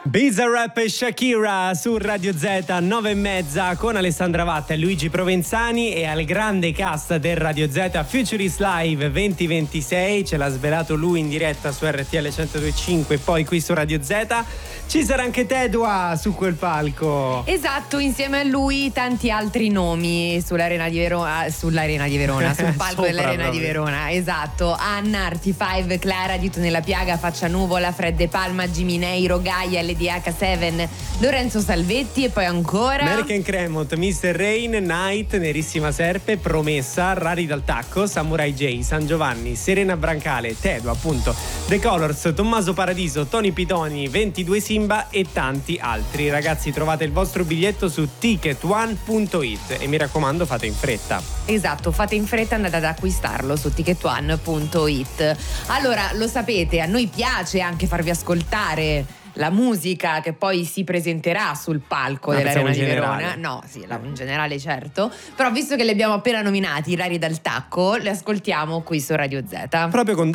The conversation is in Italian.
Bizarrap e Shakira su Radio Z 9:30 con Alessandra Vatta e Luigi Provenzani, e al grande cast del Radio Z Futurist Live 2026. Ce l'ha svelato lui in diretta su RTL 102.5 e poi qui su Radio Z. Ci sarà anche Tedua su quel palco. Esatto, insieme a lui tanti altri nomi sull'Arena di Verona, sul palco dell'Arena di Verona. Esatto, Anna, Arti5, Clara di Nella Piaga, Faccia Nuvola, Fred De Palma, Jimmy Neiro, Gaia, LDH7, Lorenzo Salvetti e poi ancora American Cremont, Mr. Rain, Night, Nerissima Serpe, Promessa, Rari dal Tacco, Samurai J, San Giovanni, Serena Brancale, Tedua appunto, The Colors, Tommaso Paradiso, Tony Pitoni, 22 Simba e tanti altri. Ragazzi, trovate il vostro biglietto su ticketone.it e mi raccomando fate in fretta. Esatto, fate in fretta, andate ad acquistarlo su ticketone.it. Allora, lo sapete, a noi piace anche farvi ascoltare la musica che poi si presenterà sul palco dell'Arena di Verona. No, sì, in generale certo. Però visto che li abbiamo appena nominati, i Rari dal Tacco, li ascoltiamo qui su Radio Z. Proprio con